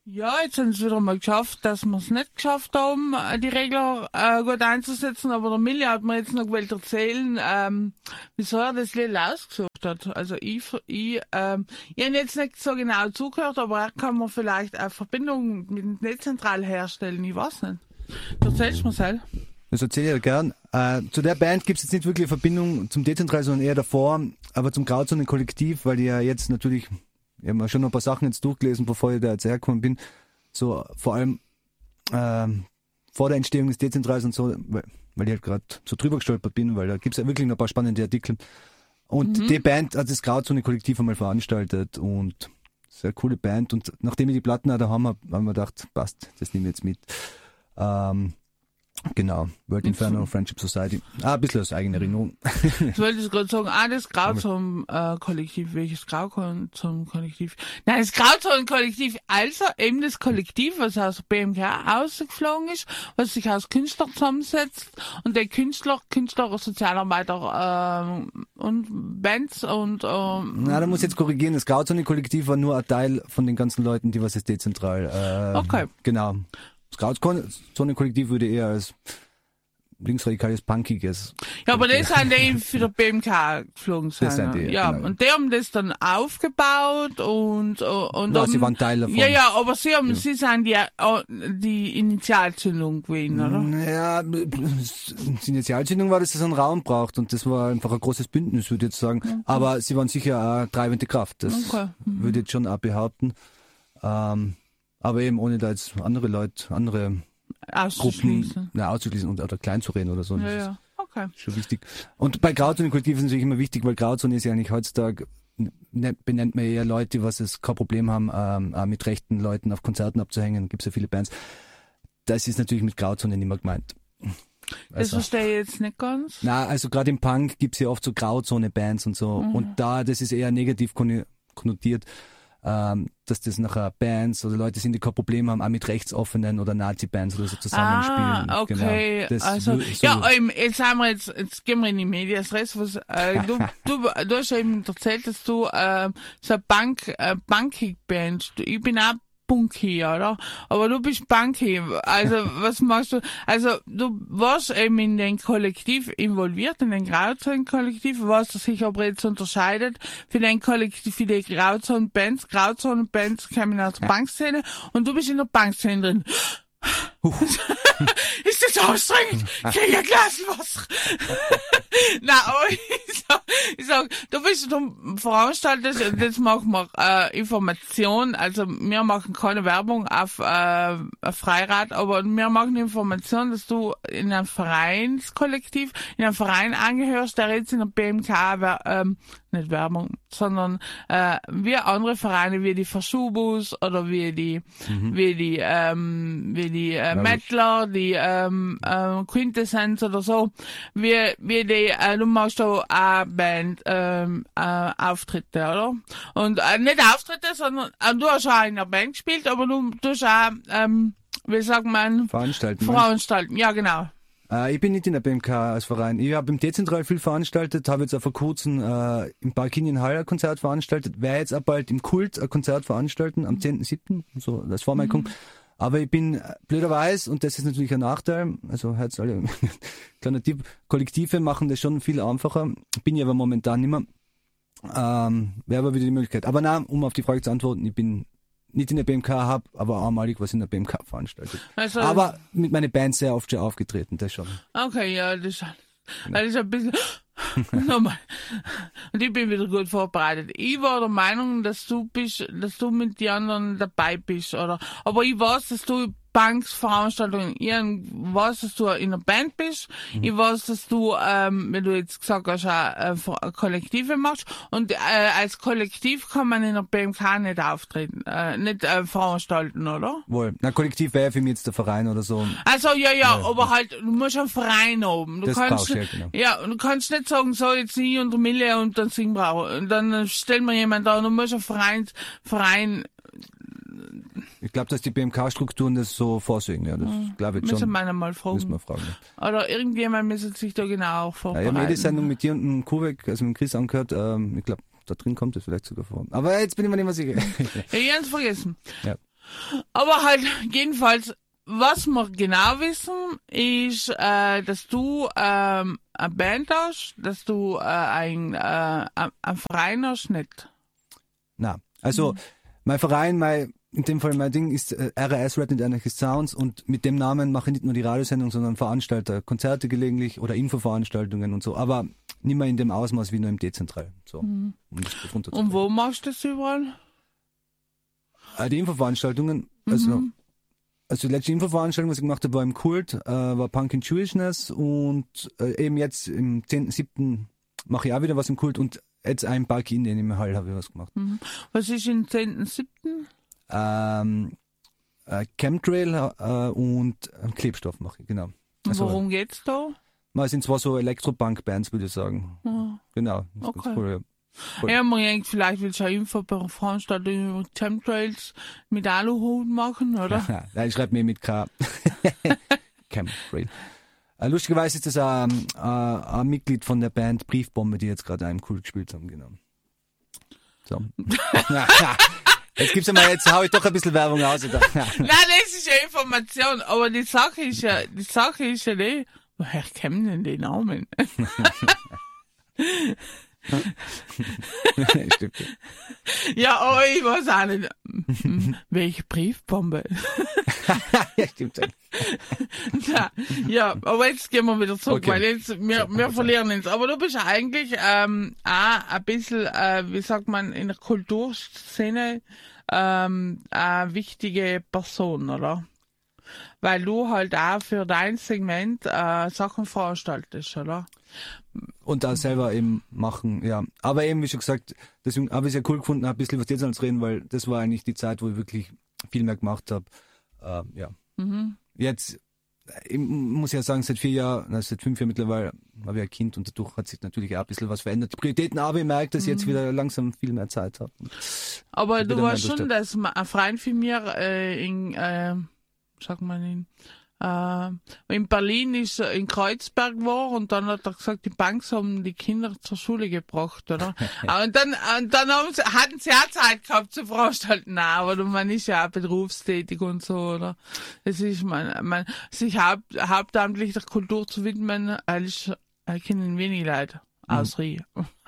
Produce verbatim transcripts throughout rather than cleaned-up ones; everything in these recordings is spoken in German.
Ja, jetzt haben sie wieder mal geschafft, dass wir es nicht geschafft haben, die Regler äh, gut einzusetzen, aber der Milli hat mir jetzt noch gewollt erzählen, ähm, wieso er das Lied ausgesucht hat. Also ich, ich, ähm, ich habe jetzt nicht so genau zugehört, aber er kann mir vielleicht eine Verbindung mit dem Netzentral herstellen, ich weiß nicht. Du erzählst mir selbst. Das erzähle ich ja gern. Äh, zu der Band gibt es jetzt nicht wirklich eine Verbindung zum Dezentral, sondern eher davor, aber zum Grauzone-Kollektiv, weil die ja jetzt natürlich, ich habe mir schon noch ein paar Sachen jetzt durchgelesen, bevor ich da jetzt hergekommen bin, so vor allem ähm, vor der Entstehung des Dezentrals und so, weil, weil ich halt gerade so drüber gestolpert bin, weil da gibt es ja wirklich noch ein paar spannende Artikel. Und mhm. die Band hat das Grauzone-Kollektiv einmal veranstaltet und sehr coole Band. Und nachdem ich die Platten auch da haben, haben wir gedacht, passt, das nehmen wir jetzt mit. Ähm, Genau, World Inferno Friendship Society. Ah, ein bisschen aus eigener Erinnerung. Ich wollte es gerade sagen, ah, das Grauzone-Kollektiv, welches Grauzone-Kollektiv? Nein, das Grauzone-Kollektiv, also eben das Kollektiv, was aus B M K ausgeflogen ist, was sich aus Künstlern zusammensetzt und der Künstler, Künstler, Sozialarbeiter ähm, und Bands und ähm, Na, da muss ich jetzt korrigieren, das Grauzone-Kollektiv war nur ein Teil von den ganzen Leuten, die was jetzt dezentral. Äh, okay. Genau. Das Grauzone-Kollektiv würde eher als linksradikales, punkiges. Ja, aber das sind die für der B M K geflogen sind. Das sind die, ja, genau. Und die haben das dann aufgebaut und, und, ja, um, sie waren Teil davon. Ja, ja, aber sie haben, ja. sie sind die, die Initialzündung gewesen, oder? Ja, die Initialzündung war, dass es einen Raum braucht und das war einfach ein großes Bündnis, würde ich jetzt sagen. Okay. Aber sie waren sicher eine treibende Kraft. Das okay. mhm. würde ich jetzt schon auch behaupten. Ähm, Aber eben ohne da jetzt andere Leute, andere Gruppen ja, auszuschließen und oder klein zu reden oder so. Ja, das ja. Okay. Ist schon wichtig. Und bei Grauzone-Kollektiv ist natürlich immer wichtig, weil Grauzone ist ja eigentlich heutzutage, ne, benennt man eher Leute, die was es kein Problem haben, ähm, äh, mit rechten Leuten auf Konzerten abzuhängen. Gibt es ja viele Bands. Das ist natürlich mit Grauzone nicht mehr gemeint. Das also, verstehe ich jetzt nicht ganz. Na, also gerade im Punk gibt's ja oft so Grauzone-Bands und so. Mhm. Und da, das ist eher negativ konnotiert. Ähm, dass das nachher Bands oder Leute sind, die kein Problem haben, auch mit rechtsoffenen oder Nazi-Bands oder so zusammenspielen. Ah, okay. Genau. Also, so ja, jetzt haben wir jetzt, jetzt gehen wir in die Medias Res. Was, äh, du, du, du hast ja eben erzählt, dass du, äh, so eine Bank, äh, Bankig-Band, ich bin auch Punky, oder? Aber du bist Punky. Also, was machst du? Also, du warst eben in den Kollektiv involviert, in den Grauzone-Kollektiv, was sich aber jetzt unterscheidet für den Kollektiv, für die Grauzone-Bands. Grauzone-Bands kommen aus der Bankszene und du bist in der Bankszene drin. Uh. Ist das anstrengend? Krieg ich ein Glas Wasser? Nein, aber ich sag, ich sag, du bist du veranstaltest, jetzt machen wir äh, Information, also wir machen keine Werbung auf, äh, auf Freirad, aber wir machen Information, dass du in einem Vereinskollektiv, in einem Verein angehörst, der jetzt in der B M K, ähm, nicht Werbung, sondern äh, wie andere Vereine, wie die Verschubus oder wie die, mhm. wie die, ähm, wie die äh, Mettler, die ähm, äh, Quintessenz oder so, wie, wie die, äh, du machst da auch Band ähm, äh, Auftritte, oder? Und äh, nicht Auftritte, sondern äh, du hast auch in der Band gespielt, aber du, du hast auch, ähm, wie sagt man? Veranstalten. Veranstalten, ja genau. Ich bin nicht in der B M K als Verein. Ich habe im Dezentral viel veranstaltet, habe jetzt auch vor kurzem äh, im Parkinian Hall ein Konzert veranstaltet, werde jetzt auch bald im Kult ein Konzert veranstalten, am zehnten siebten so als Vormerkung. Mhm. Aber ich bin blöderweise, und das ist natürlich ein Nachteil, also hört's alle, kleiner Tipp, Kollektive machen das schon viel einfacher, bin ich aber momentan nicht mehr. Ähm, wäre aber wieder die Möglichkeit. Aber na, um auf die Frage zu antworten, ich bin nicht in der B M K, habe aber einmalig was in der B M K veranstaltet. Also, aber mit meiner Band sehr oft schon aufgetreten, das schon. Okay, ja, das, das ist ein bisschen... Nochmal. Und ich bin wieder gut vorbereitet. Ich war der Meinung, dass du bist, dass du mit den anderen dabei bist, oder? Aber ich weiß, dass du Banks, Veranstaltungen, ich weiß, dass du in einer Band bist. Mhm. Ich weiß, dass du, ähm, wie du jetzt gesagt hast, auch äh, Kollektive machst. Und äh, als Kollektiv kann man in der B M K nicht auftreten, äh, nicht äh, veranstalten, oder? Wohl. Na, Kollektiv wäre für mich jetzt der Verein oder so. Also ja, ja, ja, aber halt, du musst einen Verein haben. Du das kannst, ja, genau. ja, du kannst nicht sagen, so jetzt ich und der Mille und dann singen wir auch. Und dann stellen wir jemanden da und du musst einen Verein, Verein. Ich glaube, dass die B M K-Strukturen das so vorsehen, ja, das mhm. glaube ich schon. Müssen wir mal fragen. Müssen wir fragen. Ja. Oder irgendjemand müsste sich da genau auch vorbereiten. Ja, ich habe jede Sendung mit dir und dem Kubek, also mit dem Chris angehört, ähm, ich glaube, da drin kommt es vielleicht sogar vor. Aber jetzt bin ich mir nicht mehr sicher. Ja, ich hab's vergessen. Ja. Aber halt, jedenfalls, was wir genau wissen, ist, äh, dass du ähm, eine Band hast, dass du äh, ein, äh, ein Verein hast, nicht? Na, also mhm. mein Verein, mein, in dem Fall mein Ding ist äh, R A S, Red and Anarchist Sounds, und mit dem Namen mache ich nicht nur die Radiosendung, sondern Veranstalter, Konzerte gelegentlich oder Infoveranstaltungen und so, aber nicht mehr in dem Ausmaß wie nur im Dezentral. So, mhm. um und wo machst du das überall? Äh, die Infoveranstaltungen, also mhm. Also die letzte Infoveranstaltung, was ich gemacht habe, war im Kult, äh, war Punk and Jewishness, und äh, eben jetzt im zehnten siebten mache ich auch wieder was im Kult, und jetzt ein Park in den im Hall habe ich was gemacht. Mhm. Was ist im zehnten siebten? Ähm, äh, Chemtrail äh, und äh, Klebstoff mache ich, genau. Also, worum geht's da? Es sind zwar so Elektropunk-Bands, würde ich sagen. Ja. Genau, das ist okay. ganz cool, ja. Cool. Ja, man denkt, vielleicht willst du eine Infoveranstaltung über Chemtrails mit Aluhut machen, oder? Nein, ich schreibe mir mit K. Chemtrail. Äh, lustigerweise ist das ein, äh, ein Mitglied von der Band Briefbombe, die jetzt gerade einen cool gespielt haben, genau. So. Jetzt gibt's einmal, jetzt hau ich doch ein bisschen Werbung aus. Nein, das ist ja Information, aber die Sache ist ja, die Sache ist ja nicht, woher kennen denn die Namen? Ja, aber ich weiß auch nicht, welche Briefbombe. Ja, stimmt. Ja, ja, aber jetzt gehen wir wieder zurück, okay. Weil jetzt, wir, wir verlieren uns. Aber du bist eigentlich ähm, auch ein bisschen, äh, wie sagt man, in der Kulturszene ähm, eine wichtige Person, oder? Weil du halt auch für dein Segment äh, Sachen veranstaltest, oder? Und da selber eben machen, ja. Aber eben, wie schon gesagt, deswegen habe ich es ja cool gefunden, ein bisschen was jetzt ans Reden, weil das war eigentlich die Zeit, wo ich wirklich viel mehr gemacht habe. Äh, ja. Mhm. Jetzt, ich muss ja sagen, seit vier Jahren, seit fünf Jahren mittlerweile, habe ich ein Kind, und dadurch hat sich natürlich auch ein bisschen was verändert. Die Prioritäten, aber ich merke, dass ich jetzt wieder langsam viel mehr Zeit habe. Aber du weißt schon, dass ein Freund von mir äh, in, äh, sag mal, in Uh, in Berlin ist er in Kreuzberg war, und dann hat er gesagt, die Banks haben die Kinder zur Schule gebracht, oder? und dann, und dann haben sie, hatten sie auch Zeit gehabt zu veranstalten, nein, aber man ist ja auch berufstätig und so, oder? Das ist man, man sich haupt, hauptamtlich der Kultur zu widmen, eigentlich kennen wenig Leute. Ausreden.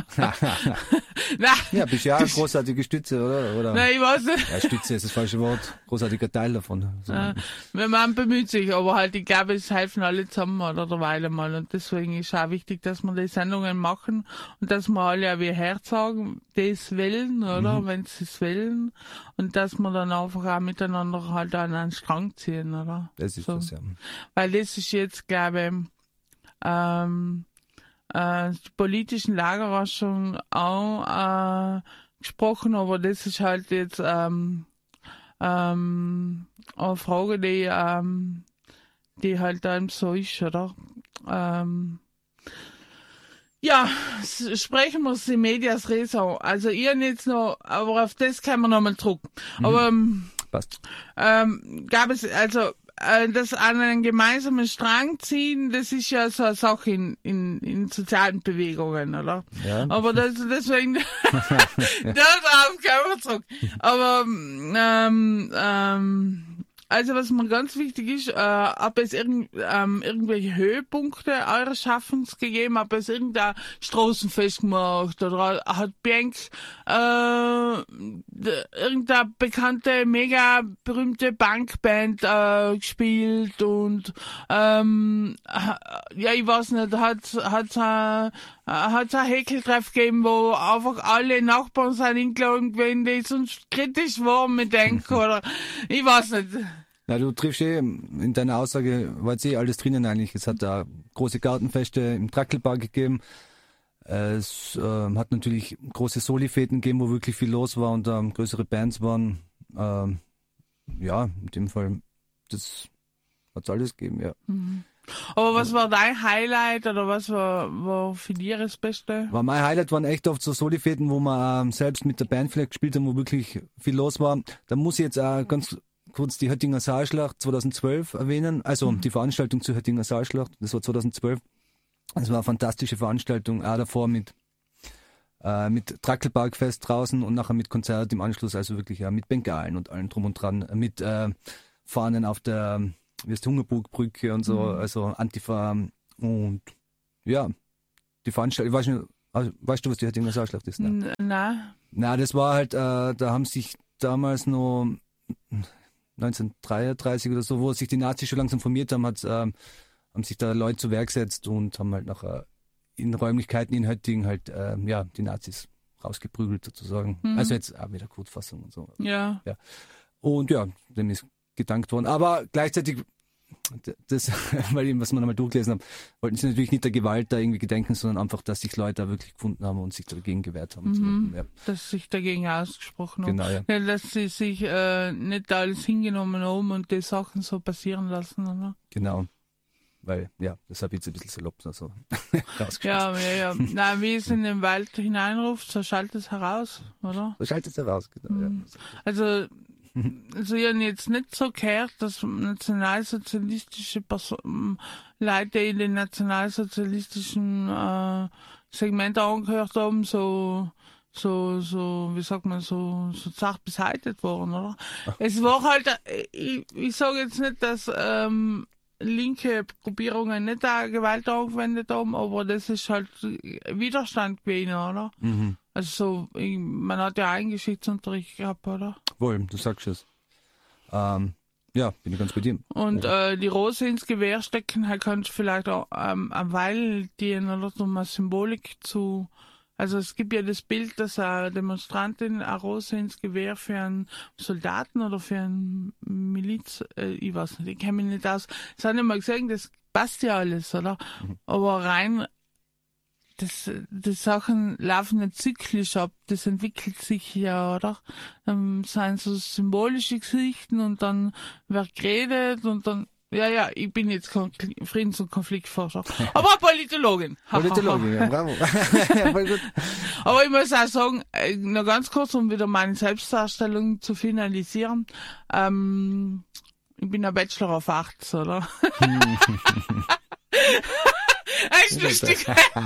Ja, bist ja auch eine großartige Stütze, oder? oder? Nein, ich weiß nicht. Ja, Stütze ist das falsche Wort. Großartiger Teil davon. So. Ja, man bemüht sich, aber halt, ich glaube, es helfen alle zusammen, oder derweil mal. Und deswegen ist auch wichtig, dass wir die Sendungen machen und dass wir alle wie Herz sagen, das wollen, oder? Mhm. Wenn sie es wollen. Und dass wir dann einfach auch miteinander halt an einen Strang ziehen, oder? Das ist so. Das, ja. Weil das ist jetzt, glaube ich, ähm, die politischen Lager war schon auch äh, gesprochen, aber das ist halt jetzt ähm, ähm, eine Frage, die, ähm, die halt dann so ist, oder? Ähm, ja, sprechen wir die Medias Res an. Also ihr jetzt noch, aber auf das können wir nochmal zurück. Mhm. Aber ähm, passt. Ähm, gab es, also das an einen gemeinsamen Strang ziehen, das ist ja so eine Sache in, in, in sozialen Bewegungen, oder? Ja. Aber das, deswegen, darauf kommen wir zurück. Aber, ähm, ähm, also was mir ganz wichtig ist, äh, ob es irgend, ähm, irgendwelche Höhepunkte eures Schaffens gegeben, ob es irgendein Straßenfest gemacht oder hat Bianc äh, irgendeine bekannte, mega berühmte Punkband äh, gespielt und ähm, ja, ich weiß nicht, hat hat hat es ein Häkeltreff gegeben, wo einfach alle Nachbarn sind hingeladen gewesen, die sonst kritisch waren mit denken oder ich weiß nicht. Na, du triffst eh, in deiner Aussage war jetzt eh alles drinnen eigentlich. Es hat da große Gartenfeste im Trackelpark gegeben. Es äh, hat natürlich große Soli-Fäden gegeben, wo wirklich viel los war und ähm, größere Bands waren. Ähm, ja, in dem Fall, das hat es alles gegeben, ja. Mhm. Aber was war dein Highlight oder was war, war für dich das Beste? War mein Highlight waren echt oft so Soli-Fäden, wo wir ähm, selbst mit der Band vielleicht gespielt haben, wo wirklich viel los war. Da muss ich jetzt auch ganz kurz die Höttinger Saalschlacht zweitausendzwölf erwähnen, also mhm. die Veranstaltung zur Höttinger Saalschlacht, das war zweitausendzwölf. Das war eine fantastische Veranstaltung, auch davor mit äh, mit Trackelparkfest draußen und nachher mit Konzert im Anschluss, also wirklich ja mit Bengalen und allem drum und dran, mit äh, Fahnen auf der, wie heißt die, Hungerburgbrücke und so, mhm. also Antifa und ja, die Veranstaltung, ich weiß nicht, also, weißt du, was die heutige Nationalschlacht ist? Ne? Nein. Na, das war halt, äh, da haben sich damals noch neunzehnhundertdreiunddreißig oder so, wo sich die Nazis schon langsam formiert haben, hat, äh, haben sich da Leute zu Werk gesetzt und haben halt nachher in Räumlichkeiten in Höttingen halt, äh, ja, die Nazis rausgeprügelt sozusagen. Mhm. Also jetzt auch mit der Kurzfassung und so. Ja. ja. Und ja, dem ist gedankt worden. Aber gleichzeitig, das, weil eben, was wir nochmal durchgelesen haben, wollten sie natürlich nicht der Gewalt da irgendwie gedenken, sondern einfach, dass sich Leute da wirklich gefunden haben und sich dagegen gewehrt haben. Mhm. So. Ja. Dass sie sich dagegen ausgesprochen haben. Genau, ja. Ja, dass sie sich äh, nicht alles hingenommen haben und die Sachen so passieren lassen, oder? Genau. Weil, ja, das habe ich jetzt ein bisschen salopp so rausgeschossen. Ja, ja, ja. Nein, wie es in den Wald hineinruft, so schaltet es heraus, oder? So schaltet es heraus, genau. Mhm. Ja. Also, also ich habe jetzt nicht so gehört, dass nationalsozialistische Person, Leute in den nationalsozialistischen äh, Segment angehört haben, so so, so, wie sagt man, so, so zart beseitigt worden, oder? Ach. Es war halt, ich, ich sage jetzt nicht, dass ähm, linke Gruppierungen nicht da Gewalt angewendet haben, aber das ist halt Widerstand gewesen, oder? Mhm. Also so, ich, man hat ja einen Geschichtsunterricht gehabt, oder? Wohl, du sagst es. Ähm, ja, bin ich ganz bei dir. Und äh, die Rose ins Gewehr stecken, halt kannst du vielleicht auch ähm, eine Weile dienen, oder so eine Symbolik zu. Also es gibt ja das Bild, dass eine Demonstrantin eine Rose ins Gewehr für einen Soldaten oder für einen Miliz, äh, ich weiß nicht, ich kenne mich nicht aus. Das habe ich mal gesagt, das passt ja alles, oder? Mhm. Aber rein, das, die Sachen laufen nicht zyklisch ab, das entwickelt sich ja, oder? Dann sind so symbolische Geschichten und dann wird geredet und dann, ja, ja, ich bin jetzt Friedens- und Konfliktforscher. Aber Politologin. Politologin, ja, bravo. Voll gut. Aber ich muss auch sagen, noch ganz kurz, um wieder meine Selbstdarstellung zu finalisieren. Ähm, ich bin ein Bachelor of Arts, oder? Echt lustig.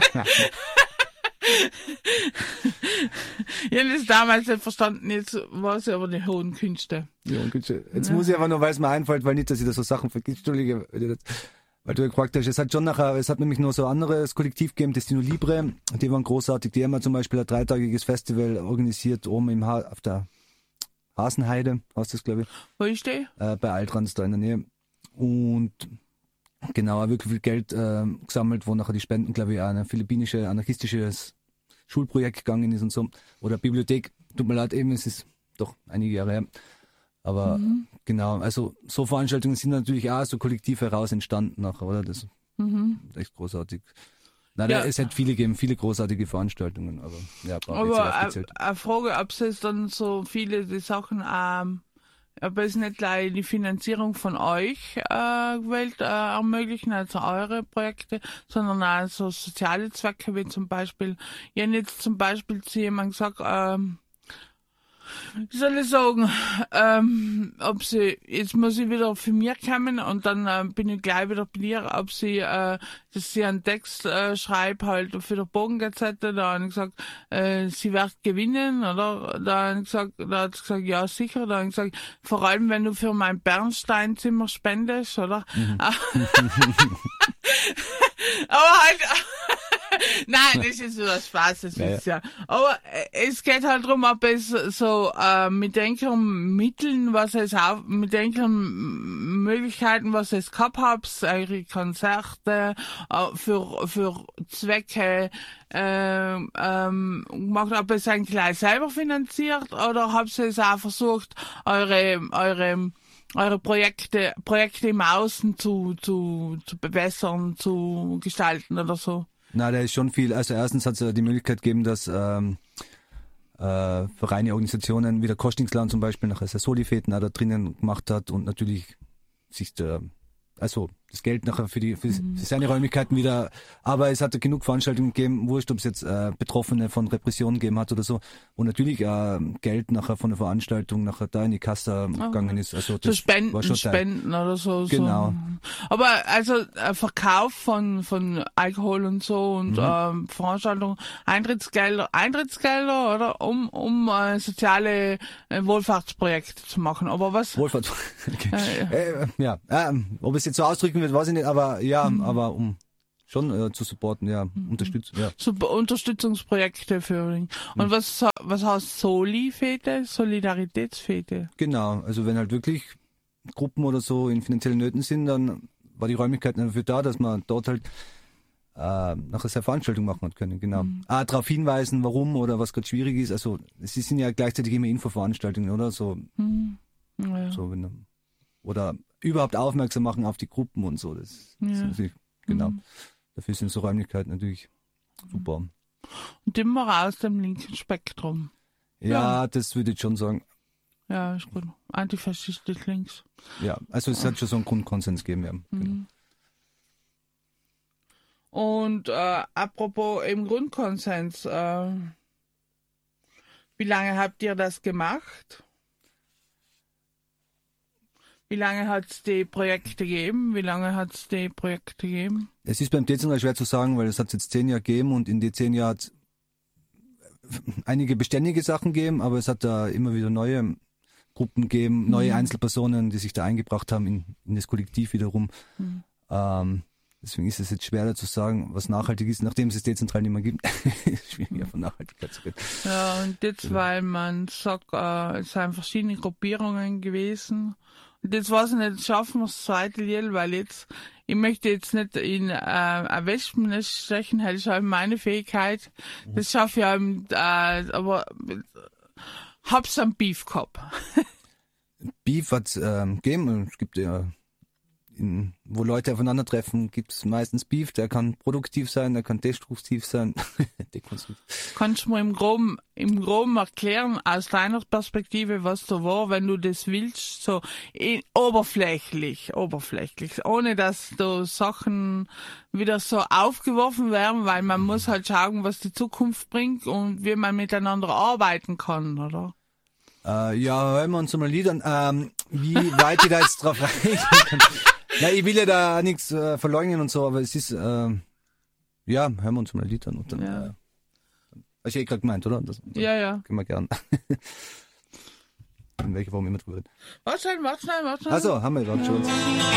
Ich habe das damals nicht verstanden, jetzt weiß ich aber die hohen Künste. Die hohen Künste. Jetzt ja. muss ich aber nur, weil es mir einfällt, weil nicht, dass ich da so Sachen vergisst, Entschuldige, weil du gefragt hast, es hat schon nachher, es hat nämlich nur so ein anderes Kollektiv gegeben, Destino Libre, die waren großartig, die haben ja zum Beispiel ein dreitagiges Festival organisiert, oben im ha- auf der Hasenheide, heißt das, glaube ich. Wo ist die? Äh, bei Altrans, da in der Nähe. Und genau, wirklich viel Geld äh, gesammelt, wo nachher die Spenden, glaube ich, auch ein philippinische, anarchistisches Schulprojekt gegangen ist und so. Oder Bibliothek, tut mir leid, eben, es ist doch einige Jahre her. Aber mhm. genau, also so Veranstaltungen sind natürlich auch so kollektiv heraus entstanden nachher, oder? Das mhm. ist echt großartig. Nein, ja. Es hat viele gegeben, viele großartige Veranstaltungen, aber ja, brauche ich jetzt nicht eine Frage, ob es dann so viele die Sachen ähm, aber es ist nicht gleich die Finanzierung von euch äh, gewählt, äh, ermöglichen, also eure Projekte, sondern auch so soziale Zwecke, wie zum Beispiel, ich habe jetzt zum Beispiel zu jemandem gesagt, ähm, wie soll ich sagen, ähm, ob sie, jetzt muss ich wieder für mich kommen und dann äh, bin ich gleich wieder bei dir, ob sie, äh, dass sie einen Text äh, schreibt halt für den Bogengazette, da habe ich gesagt, äh, sie wird gewinnen, oder? Da habe ich gesagt, da hat sie gesagt, ja sicher, da habe ich gesagt, vor allem wenn du für mein Bernsteinzimmer spendest, oder? Mhm. Aber halt, nein, das ist nur Spaß, das ja, ist ja. Aber es geht halt darum, ob es so äh, mit welchen Mitteln, was es auch, mit welchen Möglichkeiten, was es gehabt habt, eure Konzerte äh, für für Zwecke äh, ähm, gemacht, ob es eigentlich gleich selber finanziert oder habt ihr es auch versucht, eure eure eure Projekte Projekte im Außen zu zu zu verbessern, zu gestalten oder so? Na, da ist schon viel. Also erstens hat es ja die Möglichkeit gegeben, dass ähm, äh, Vereine, Organisationen wie der Kostingsland zum Beispiel nachher Solifeten da drinnen gemacht hat und natürlich sich der, also das Geld nachher für die für, für seine Räumlichkeiten wieder. Aber es hat genug Veranstaltungen gegeben, wurscht, ob es jetzt äh, Betroffene von Repressionen gegeben hat oder so, wo natürlich äh, Geld nachher von der Veranstaltung nachher da in die Kasse okay. gegangen ist. Also das so Spenden, war schon Spenden oder so. Genau. So. Aber also äh, Verkauf von von Alkohol und so und mhm. ähm, Veranstaltungen, Eintrittsgelder, Eintrittsgelder oder um um äh, soziale äh, Wohlfahrtsprojekte zu machen. Aber was? Wohlfahrts. Okay. Äh, äh, ja, ähm, ob es jetzt so ausdrücken wird, weiß ich nicht, aber ja, mhm. aber um schon äh, zu supporten, ja, mhm. unterstützen, ja. Super Unterstützungsprojekte für ihn. Und mhm. was was heißt Soli-Fete? Solidaritätsfete? Genau, also wenn halt wirklich Gruppen oder so in finanziellen Nöten sind, dann war die Räumlichkeit dafür da, dass man dort halt äh, nachher seine Veranstaltung machen hat können, genau. Mhm. Ah, darauf hinweisen, warum oder was gerade schwierig ist, also es sind ja gleichzeitig immer Infoveranstaltungen, oder? So, mhm. ja. so wenn, oder überhaupt aufmerksam machen auf die Gruppen und so, das, ja. das ist natürlich, genau. Mhm. Dafür sind so Räumlichkeiten natürlich super. Und immer aus dem linken Spektrum. Ja, ja. Das würde ich schon sagen. Ja, ist gut. Antifaschistisch links. Ja, also es hat schon so einen Grundkonsens gegeben. Ja. Mhm. Genau. Und äh, apropos im Grundkonsens, äh, wie lange habt ihr das gemacht? Wie lange hat es die Projekte gegeben? Wie lange hat es die Projekte gegeben? Es ist beim Dezentral schwer zu sagen, weil es hat jetzt zehn Jahre gegeben und in den zehn Jahren hat es einige beständige Sachen gegeben, aber es hat da immer wieder neue Gruppen gegeben, neue mhm. Einzelpersonen, die sich da eingebracht haben in, in das Kollektiv wiederum. Mhm. Ähm, deswegen ist es jetzt schwerer zu sagen, was nachhaltig ist, nachdem es es dezentral nicht mehr gibt. Schwieriger von Nachhaltigkeit zu reden. Ja, und jetzt, ja. weil man sagt, äh, es sind verschiedene Gruppierungen gewesen. Und jetzt weiß ich nicht, schaffen wir das zweite Lied, weil jetzt, ich möchte jetzt nicht in äh, ein Wespennest stechen, das ist halt meine Fähigkeit. Das schaffe ich halt, äh, aber hab's am Beef gehabt. Beef hat es ähm, gegeben, es gibt ja, in, wo Leute aufeinandertreffen, gibt es meistens Beef, der kann produktiv sein, der kann destruktiv sein. Kannst du mir im Groben, im Groben erklären, aus deiner Perspektive, was da war, wenn du das willst, so in, oberflächlich, oberflächlich, ohne dass da Sachen wieder so aufgeworfen werden, weil man muss halt schauen, was die Zukunft bringt und wie man miteinander arbeiten kann, oder? Äh, ja, hören wir uns mal Lied an. Ähm, wie weit ich da jetzt drauf reingehen kann. Na, ich will ja da nichts äh, verleugnen und so, aber es ist, äh, ja, hören wir uns mal ein Lied an und dann, ja. äh, hast du ja eh gerade gemeint, oder? Das, ja, ja. Können wir gern. In welcher Form immer drüber reden. Warte schnell, warte schnell, warte schnell. Achso, haben wir gerade schon.